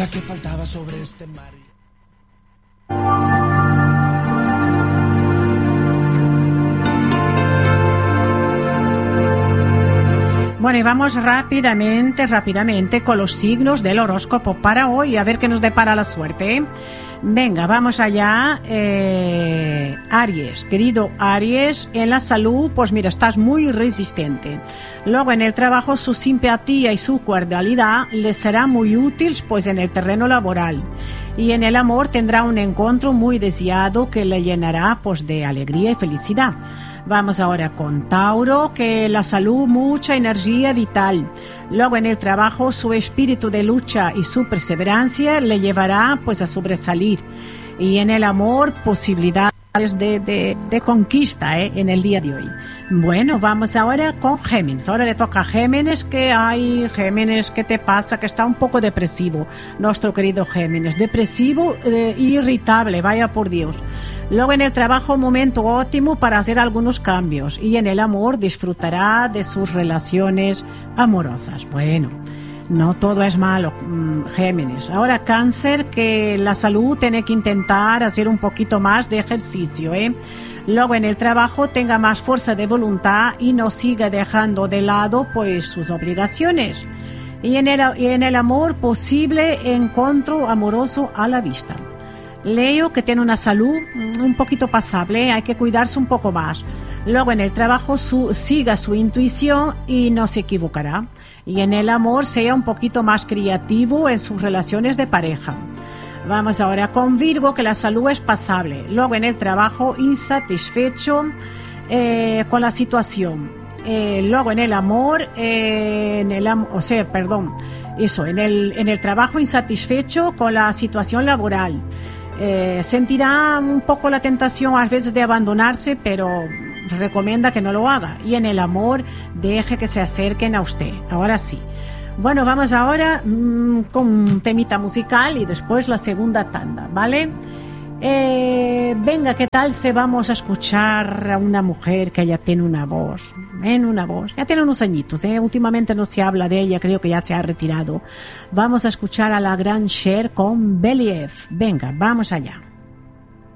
gota que faltaba sobre este mar. Bueno, y vamos rápidamente con los signos del horóscopo para hoy, a ver qué nos depara la suerte. Venga, vamos allá. Aries, querido Aries, en la salud, pues mira, estás muy resistente. Luego en el trabajo, su simpatía y su cordialidad les será muy útil, pues en el terreno laboral. Y en el amor tendrá un encuentro muy deseado que le llenará pues de alegría y felicidad. Vamos ahora con Tauro, que la salud, mucha energía vital. Luego en el trabajo, su espíritu de lucha y su perseverancia le llevará pues a sobresalir. Y en el amor, posibilidades de conquista en el día de hoy. Bueno, vamos ahora con Géminis. Ahora le toca a Géminis, Géminis, ¿qué te pasa? Que está un poco depresivo, nuestro querido Géminis. Depresivo e irritable, vaya por Dios. Luego en el trabajo, momento óptimo para hacer algunos cambios. Y en el amor disfrutará de sus relaciones amorosas. Bueno, no todo es malo, Géminis. Ahora Cáncer, que la salud tiene que intentar hacer un poquito más de ejercicio, Luego en el trabajo tenga más fuerza de voluntad y no siga dejando de lado pues sus obligaciones. Y en el amor, posible encuentro amoroso a la vista. Leo, que tiene una salud un poquito pasable, hay que cuidarse un poco más. Luego en el trabajo siga su intuición y no se equivocará. Y en el amor sea un poquito más creativo en sus relaciones de pareja. Vamos ahora con Virgo, que la salud es pasable. Luego en el trabajo, insatisfecho con la situación. Luego en el amor, en el trabajo insatisfecho con la situación laboral. Sentirá un poco la tentación a veces de abandonarse, pero recomienda que no lo haga. Y en el amor, deje que se acerquen a usted. Ahora sí. Bueno, vamos ahora con un temita musical y después la segunda tanda, ¿vale? Venga, ¿qué tal si vamos a escuchar a una mujer que ya tiene una voz? Ya tiene unos añitos, últimamente no se habla de ella, creo que ya se ha retirado. Vamos a escuchar a la gran Cher con Believe. Venga, vamos allá.